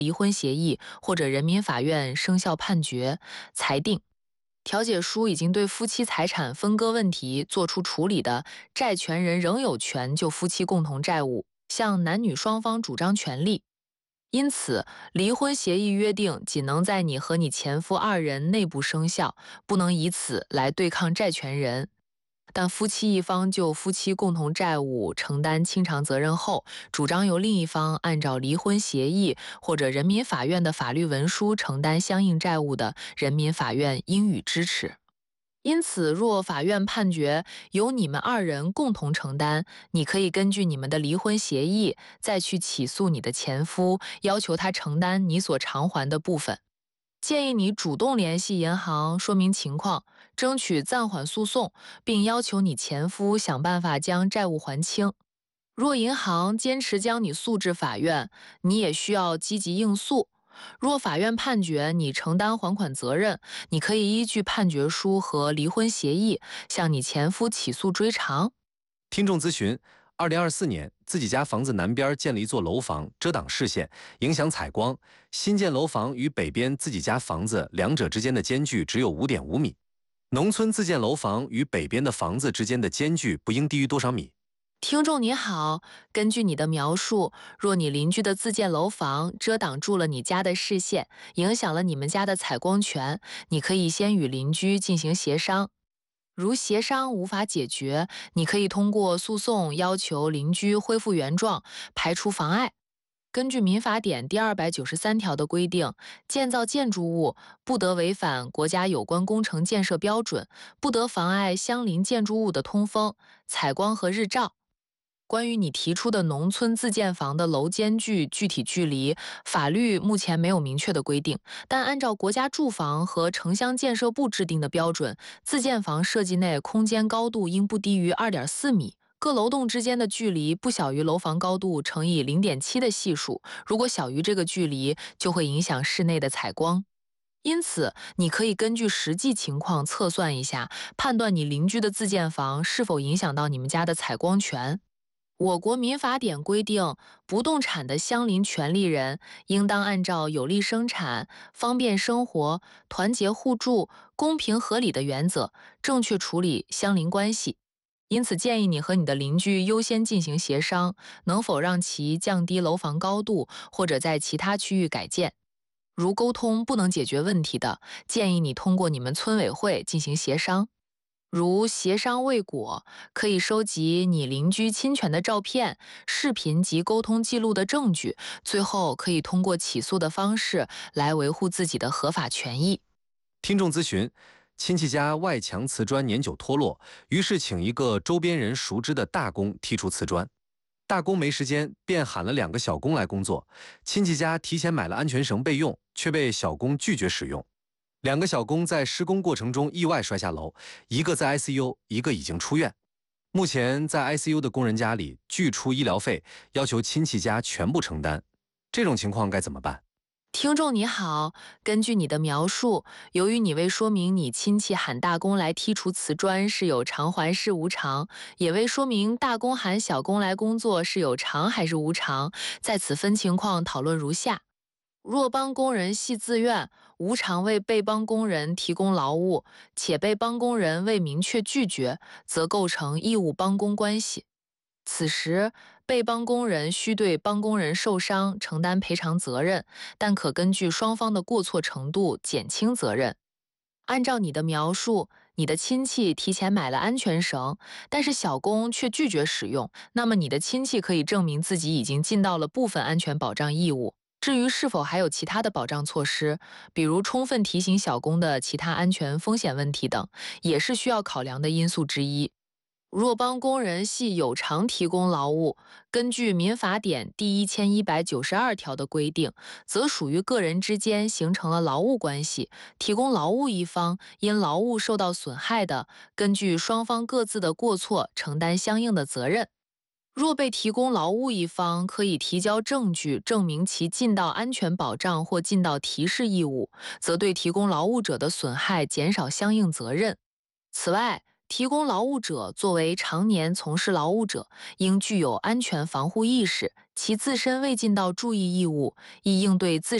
离婚协议或者人民法院生效判决裁定。调解书已经对夫妻财产分割问题作出处理的，债权人仍有权就夫妻共同债务向男女双方主张权利。因此，离婚协议约定仅能在你和你前夫二人内部生效，不能以此来对抗债权人。但夫妻一方就夫妻共同债务承担清偿责任后，主张由另一方按照离婚协议或者人民法院的法律文书承担相应债务的，人民法院应予支持。因此，若法院判决由你们二人共同承担，你可以根据你们的离婚协议再去起诉你的前夫，要求他承担你所偿还的部分。建议你主动联系银行说明情况，争取暂缓诉讼，并要求你前夫想办法将债务还清。若银行坚持将你诉至法院，你也需要积极应诉。若法院判决你承担还款责任，你可以依据判决书和离婚协议向你前夫起诉追偿。 听众咨询：2024年，自己家房子南边建了一座楼房，遮挡视线，影响采光。新建楼房与北边自己家房子两者之间的间距只有5.5米。农村自建楼房与北边的房子之间的间距不应低于多少米？ 听众你好，根据你的描述，若你邻居的自建楼房遮挡住了你家的视线，影响了你们家的采光权，你可以先与邻居进行协商。如协商无法解决，你可以通过诉讼要求邻居恢复原状，排除妨碍。根据民法典第293条的规定，建造建筑物不得违反国家有关工程建设标准，不得妨碍相邻建筑物的通风、采光和日照。关于你提出的农村自建房的楼间距具体距离，法律目前没有明确的规定，但按照国家住房和城乡建设部制定的标准，自建房设计内空间高度应不低于2.4米，各楼栋之间的距离不小于楼房高度乘以0.7的系数，如果小于这个距离，就会影响室内的采光。因此，你可以根据实际情况测算一下，判断你邻居的自建房是否影响到你们家的采光权。我国民法典规定，不动产的相邻权利人应当按照有利生产、方便生活、团结互助、公平合理的原则，正确处理相邻关系。因此，建议你和你的邻居优先进行协商，能否让其降低楼房高度，或者在其他区域改建。如沟通不能解决问题的，建议你通过你们村委会进行协商。如协商未果，可以收集你邻居侵权的照片、视频及沟通记录的证据，最后可以通过起诉的方式来维护自己的合法权益。 听众咨询：亲戚家外墙瓷砖年久脱落，于是请一个周边人熟知的大工剔除瓷砖。大工没时间，便喊了2个小工来工作。亲戚家提前买了安全绳备用，却被小工拒绝使用。2个小工在施工过程中意外摔下楼，一个在 ICU， 一个已经出院。目前在 ICU 的工人家里拒出医疗费，要求亲戚家全部承担。这种情况该怎么办？ 听众你好，根据你的描述，由于你未说明你亲戚喊大工来剔除瓷砖是有偿还是无偿，也未说明大工喊小工来工作是有偿还是无偿，在此分情况讨论如下。若帮工人系自愿，无偿为被帮工人提供劳务，且被帮工人未明确拒绝，则构成义务帮工关系。此时，被帮工人需对帮工人受伤承担赔偿责任，但可根据双方的过错程度减轻责任。按照你的描述，你的亲戚提前买了安全绳，但是小工却拒绝使用，那么你的亲戚可以证明自己已经尽到了部分安全保障义务。至于是否还有其他的保障措施，比如充分提醒小工的其他安全风险问题等，也是需要考量的因素之一。若帮工人系有偿提供劳务，根据民法典第1192条的规定，则属于个人之间形成了劳务关系，提供劳务一方因劳务受到损害的，根据双方各自的过错承担相应的责任。若被提供劳务一方可以提交证据证明其尽到安全保障或尽到提示义务，则对提供劳务者的损害减少相应责任。此外， 提供劳务者作为常年从事劳务者，应具有安全防护意识，其自身未尽到注意义务，以应对自